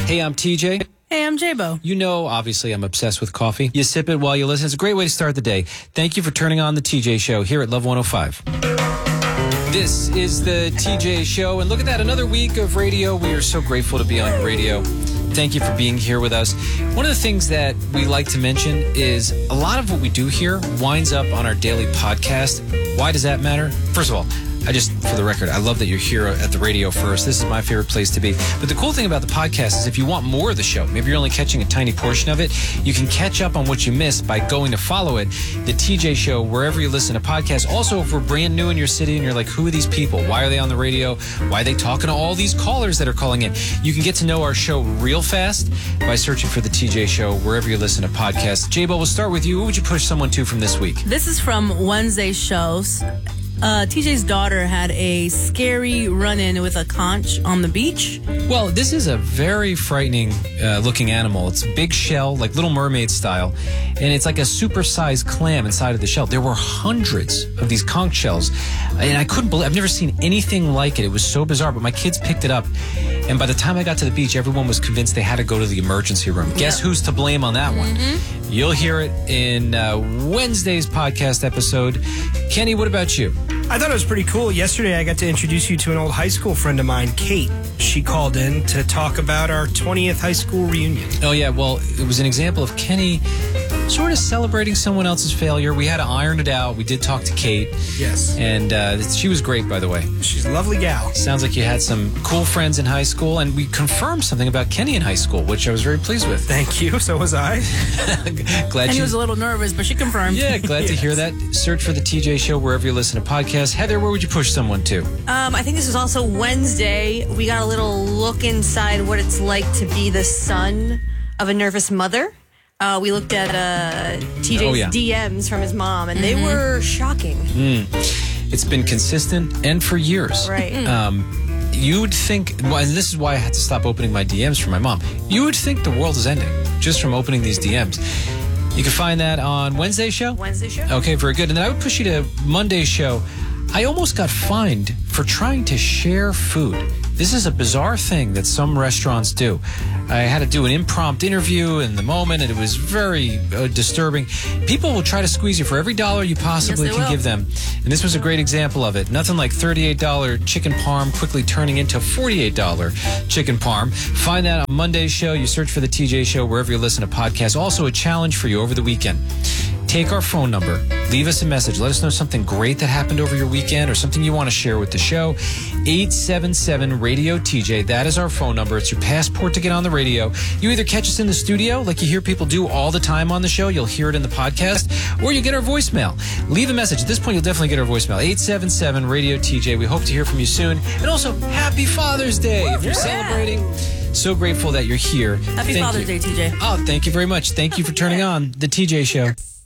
Hey, I'm TJ. Hey, I'm J-Bo. You know, obviously, I'm obsessed with coffee. You sip it while you listen. It's a great way to start the day. Thank you for turning on the TJ Show here at Love 105. This is the TJ Show, and look at that, another week of radio. We are so grateful to be on radio. Thank you for being here with us. One of the things that we like to mention is a lot of what we do here winds up on our daily podcast. Why does that matter? First of all, for the record, I love that you're here at the radio first. This is my favorite place to be. But the cool thing about the podcast is if you want more of the show, maybe you're only catching a tiny portion of it, you can catch up on what you missed by going to follow it, the TJ Show, wherever you listen to podcasts. Also, if we're brand new in your city and you're like, who are these people? Why are they on the radio? Why are they talking to all these callers that are calling in? You can get to know our show real fast by searching for the TJ Show wherever you listen to podcasts. J-Bo, we'll start with you. Who would you push someone to from this week? This is from Wednesday's shows. TJ's daughter had a scary run-in with a conch on the beach. Well, this is a very frightening looking animal. It's a big shell, like Little Mermaid style, and it's like a super-sized clam inside of the shell. There were hundreds of these conch shells, and I couldn't believe, I've never seen anything like it. It was so bizarre, but my kids picked it up, and by the time I got to the beach, everyone was convinced they had to go to the emergency room. Guess who's to blame on that one? You'll hear it in Wednesday's podcast episode. Kenny, what about you? I thought it was pretty cool. Yesterday, I got to introduce you to an old high school friend of mine, Kate. She called in to talk about our 20th high school reunion. Oh, yeah. Well, it was an example of Kenny sort of celebrating someone else's failure. We had to iron it out. We did talk to Kate. Yes. And she was great, by the way. She's a lovely gal. Sounds like you had some cool friends in high school, and we confirmed something about Kenny in high school, which I was very pleased with. Thank you. So was I. Glad Kenny was a little nervous, but she confirmed. Yeah, glad to hear that. Search for the TJ Show wherever you listen to podcasts. Heather, where would you push someone to? I think this was also Wednesday. We got a little look inside what it's like to be the son of a nervous mother. We looked at TJ's DMs from his mom, and they were shocking. It's been consistent and for years. Right. You would think, and this is why I had to stop opening my DMs for my mom. You would think the world is ending just from opening these DMs. You can find that on Wednesday's show? Wednesday show. Okay, very good. And then I would push you to Monday's show. I almost got fined for trying to share food. This is a bizarre thing that some restaurants do. I had to do an impromptu interview in the moment, and it was very disturbing. People will try to squeeze you for every dollar you possibly can give them. And this was a great example of it. Nothing like $38 chicken parm quickly turning into $48 chicken parm. Find that on Monday's show. You search for the TJ Show wherever you listen to podcasts. Also a challenge for you over the weekend. Take our phone number, leave us a message. Let us know something great that happened over your weekend or something you want to share with the show. 877-RADIO-TJ. That is our phone number. It's your passport to get on the radio. You either catch us in the studio, like you hear people do all the time on the show. You'll hear it in the podcast, or you get our voicemail. Leave a message. At this point, you'll definitely get our voicemail. 877-RADIO-TJ. We hope to hear from you soon. And also, Happy Father's Day if you're celebrating. So grateful that you're here. Happy Father's Day, TJ. Oh, thank you very much. Thank you for turning on the TJ Show.